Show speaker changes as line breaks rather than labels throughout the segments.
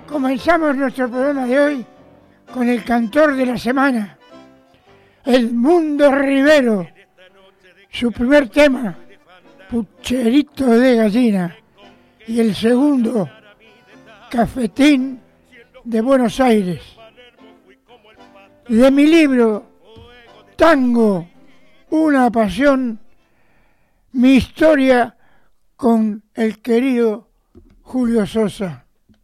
Comenzamos nuestro programa de hoy con el cantor de la semana, Edmundo Rivero. Su primer tema, Pucherito de Gallina, y el segundo, Cafetín de Buenos Aires. De mi libro, Tango, una pasión, mi historia con el querido Julio Sosa.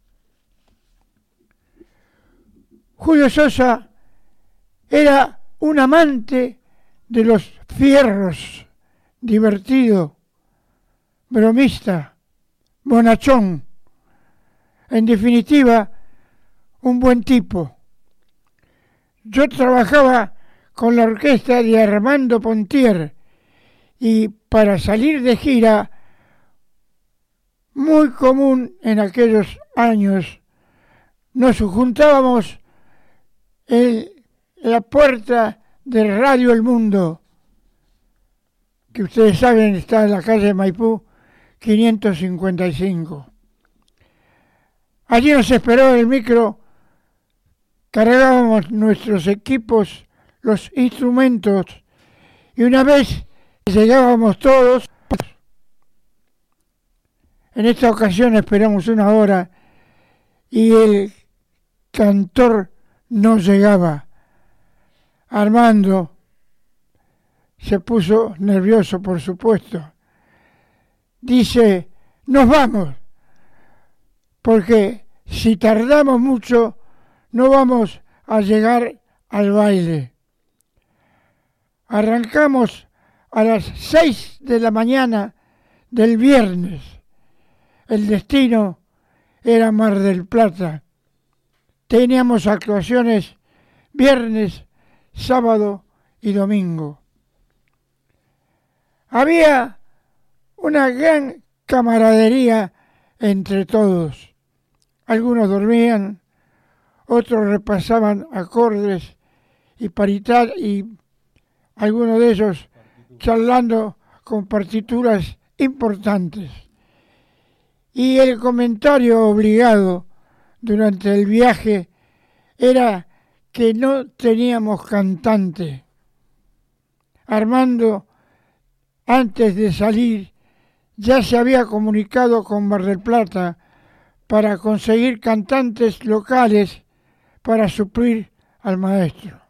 Julio Sosa era un amante de los fierros, divertido, bromista, bonachón, en definitiva, un buen tipo. Yo trabajaba con la orquesta de Armando Pontier y para salir de gira, muy común en aquellos años, nos juntábamos en la puerta de Radio El Mundo, que ustedes saben está en la calle Maipú 555. Allí nos esperó el micro, cargábamos nuestros equipos, los instrumentos, y una vez llegábamos todos, en esta ocasión esperamos una hora y el cantor no llegaba. Armando se puso nervioso, por supuesto. Dice, nos vamos, porque si tardamos mucho no vamos a llegar al baile. Arrancamos a las 6 de la mañana del viernes. El destino era Mar del Plata. Teníamos actuaciones viernes, sábado y domingo. Había una gran camaradería entre todos. Algunos dormían, otros repasaban acordes y algunos de ellos charlando con partituras importantes. Y el comentario obligado durante el viaje era que no teníamos cantante. Armando, antes de salir, ya se había comunicado con Mar del Plata para conseguir cantantes locales para suplir al maestro.